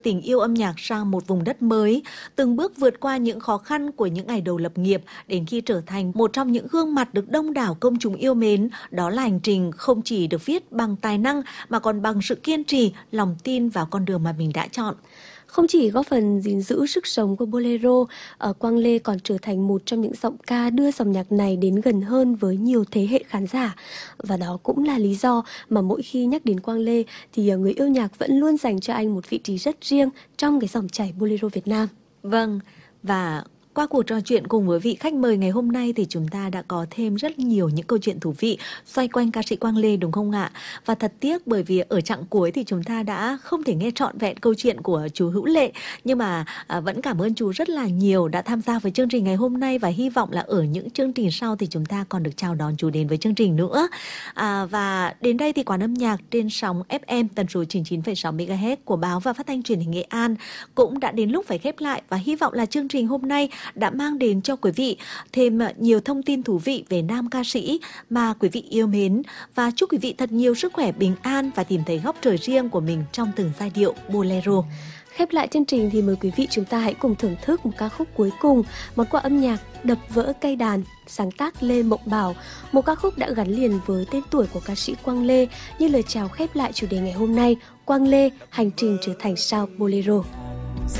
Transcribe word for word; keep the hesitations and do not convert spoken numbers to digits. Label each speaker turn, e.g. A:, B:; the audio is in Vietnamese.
A: Tình yêu âm nhạc sang một vùng đất mới, từng bước vượt qua những khó khăn của những ngày đầu lập nghiệp đến khi trở thành một trong những gương mặt được đông đảo công chúng yêu mến. Đó là hành trình không chỉ được viết bằng tài năng mà còn bằng sự kiên trì, lòng tin vào con đường mà mình đã chọn.
B: Không chỉ góp phần gìn giữ sức sống của bolero, ở Quang Lê còn trở thành một trong những giọng ca đưa dòng nhạc này đến gần hơn với nhiều thế hệ khán giả. Và đó cũng là lý do mà mỗi khi nhắc đến Quang Lê thì người yêu nhạc vẫn luôn dành cho anh một vị trí rất riêng trong cái dòng chảy bolero Việt Nam.
A: Vâng, và qua cuộc trò chuyện cùng với vị khách mời ngày hôm nay thì chúng ta đã có thêm rất nhiều những câu chuyện thú vị xoay quanh ca sĩ Quang Lê, đúng không ạ? Và thật tiếc bởi vì ở chặng cuối thì chúng ta đã không thể nghe trọn vẹn câu chuyện của chú Hữu Lệ. Nhưng mà à, vẫn cảm ơn chú rất là nhiều đã tham gia với chương trình ngày hôm nay, và hy vọng là ở những chương trình sau thì chúng ta còn được chào đón chú đến với chương trình nữa. À, và đến đây thì Quán Âm Nhạc trên sóng ép em tần số chín mươi chín phẩy sáu mê ga héc của Báo và Phát thanh Truyền hình Nghệ An cũng đã đến lúc phải khép lại, và hy vọng là chương trình hôm nay đã mang đến cho quý vị thêm nhiều thông tin thú vị về nam ca sĩ mà quý vị yêu mến, và chúc quý vị thật nhiều sức khỏe, bình an và tìm thấy góc trời riêng của mình trong từng giai điệu bolero.
B: Khép lại chương trình thì mời quý vị chúng ta hãy cùng thưởng thức một ca khúc cuối cùng, món quà âm nhạc Đập Vỡ Cây Đàn, sáng tác Lê Mộng Bảo, một ca khúc đã gắn liền với tên tuổi của ca sĩ Quang Lê như lời chào khép lại chủ đề ngày hôm nay, Quang Lê, hành trình trở thành sao bolero.